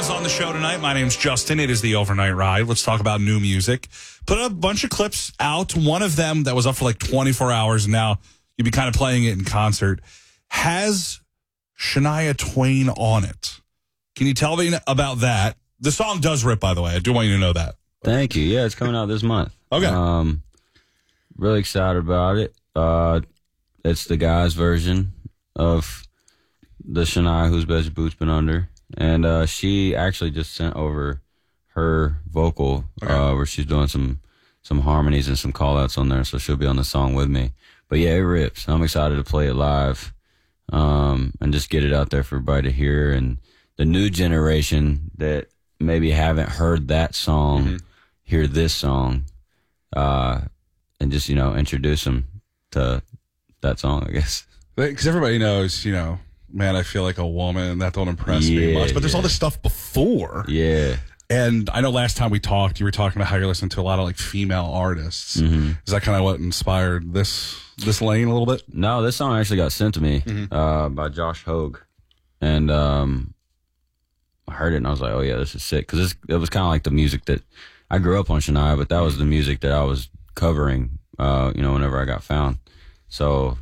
Jazz on the show tonight. My name's Justin. It is the Overnight Ride. Let's talk about new music. Put a bunch of clips out. One of them that was up for like 24 hours. And now you'll be kind of playing it in concert. Has Shania Twain on it. Can you tell me about that? The song does rip, by the way. I do want you to know that. Thank you. Yeah, it's coming out this month. Okay. Really excited about it. It's the guy's version of the Shania Whose Best Boots Been Under. And she actually just sent over her vocal where she's doing some harmonies and some call-outs on there, so she'll be on the song with me. But yeah, it rips. I'm excited to play it live and just get it out there for everybody to hear. And the new generation that maybe haven't heard that song, hear this song, and just, introduce them to that song, I guess. Because everybody knows, man, I feel like a woman. That don't impress me much. But there's all this stuff before. Yeah. And I know last time we talked, you were talking about how you're listening to a lot of like female artists. Is that kind of what inspired this lane a little bit? No, this song actually got sent to me by Josh Hogue. And I heard it and I was like, oh yeah, this is sick. Because it was kind of like the music that I grew up on Shania, but that was the music that I was covering, whenever I got found. So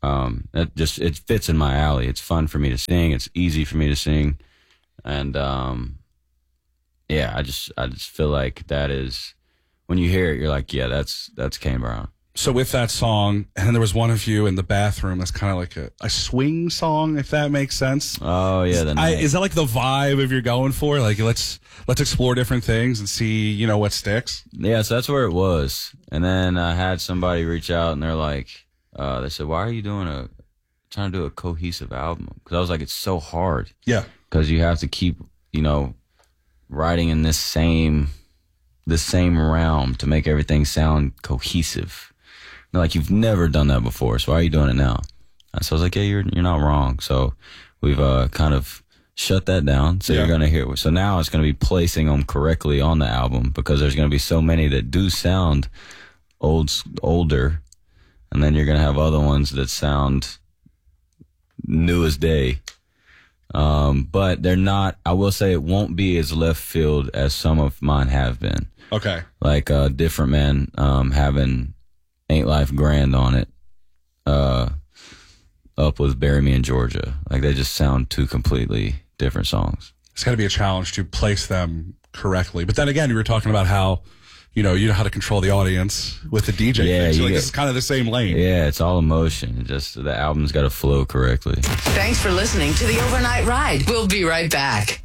it fits in my alley. It's fun for me to sing. It's easy for me to sing. And yeah, I just feel like that is, when you hear it, you're like, yeah, that's Kane Brown. So with that song, and then there was one of you in the bathroom that's kind of like a swing song, if that makes sense. Oh yeah, is that like the vibe if you're going for? Like let's explore different things and see, what sticks? Yeah, so that's where it was. And then I had somebody reach out and they're like, they said, why are you trying to do a cohesive album? Because I was like, it's so hard. Yeah. Because you have to keep, writing in this same realm to make everything sound cohesive. They're like, you've never done that before, so why are you doing it now? So I was like, yeah, you're not wrong. So we've kind of shut that down. So you're going to hear. So now it's going to be placing them correctly on the album because there's going to be so many that do sound older. And then you're going to have other ones that sound new as day. But they're not, I will say it won't be as left field as some of mine have been. Okay. Like Different Man having Ain't Life Grand on it, up with Bury Me in Georgia. Like they just sound two completely different songs. It's got to be a challenge to place them correctly. But then again, you were talking about how you know how to control the audience with the DJ thing. So this is kind of the same lane. Yeah, it's all emotion. Just the album's got to flow correctly. Thanks for listening to The Overnight Ride. We'll be right back.